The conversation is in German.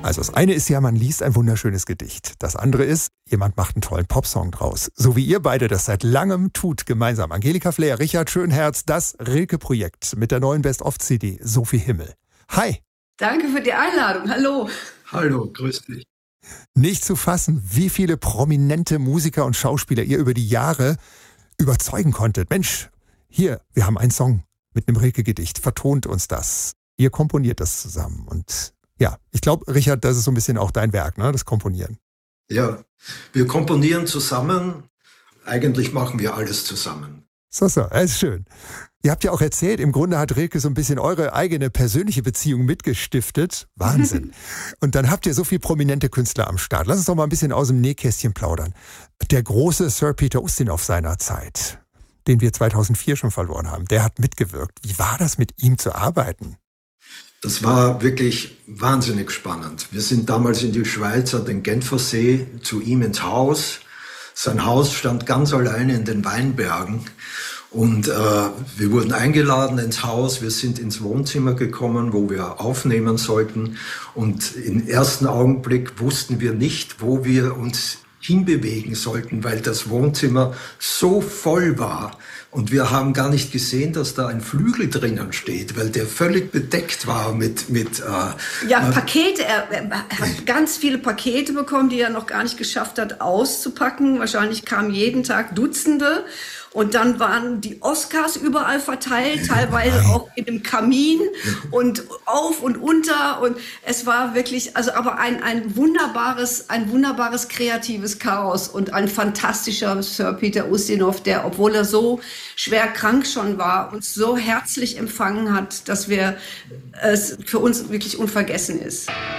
Also das eine ist ja, man liest ein wunderschönes Gedicht. Das andere ist, jemand macht einen tollen Popsong draus. So wie ihr beide das seit langem tut, gemeinsam. Angelika Flair, Richard Schönherz, das Rilke-Projekt mit der neuen Best-of-CD, So viel Himmel. Hi! Danke für die Einladung, hallo! Hallo, grüß dich. Nicht zu fassen, wie viele prominente Musiker und Schauspieler ihr über die Jahre überzeugen konntet. Mensch, hier, wir haben einen Song mit einem Rilke-Gedicht, vertont uns das. Ihr komponiert das zusammen und ja, ich glaube, Richard, das ist so ein bisschen auch dein Werk, ne? Das Komponieren. Ja, wir komponieren zusammen. Eigentlich machen wir alles zusammen. So, das ist schön. Ihr habt ja auch erzählt, im Grunde hat Rilke so ein bisschen eure eigene persönliche Beziehung mitgestiftet. Wahnsinn. Und dann habt ihr so viele prominente Künstler am Start. Lass uns doch mal ein bisschen aus dem Nähkästchen plaudern. Der große Sir Peter Ustinov seiner Zeit, den wir 2004 schon verloren haben, der hat mitgewirkt. Wie war das, mit ihm zu arbeiten? Das war wirklich wahnsinnig spannend. Wir sind damals in die Schweiz an den Genfersee zu ihm ins Haus. Sein Haus stand ganz alleine in den Weinbergen und wir wurden eingeladen ins Haus. Wir sind ins Wohnzimmer gekommen, wo wir aufnehmen sollten und im ersten Augenblick wussten wir nicht, wo wir uns hinbewegen sollten, weil das Wohnzimmer so voll war. Und wir haben gar nicht gesehen, dass da ein Flügel drinnen steht, weil der völlig bedeckt war mit Pakete. Er hat ganz viele Pakete bekommen, die er noch gar nicht geschafft hat auszupacken. Wahrscheinlich kamen jeden Tag Dutzende. Und dann waren die Oscars überall verteilt, teilweise auch in dem Kamin und auf und unter. Und es war wirklich, also aber ein wunderbares kreatives Chaos und ein fantastischer Sir Peter Ustinov, der, obwohl er so schwer krank schon war, uns so herzlich empfangen hat, dass es für uns wirklich unvergessen ist.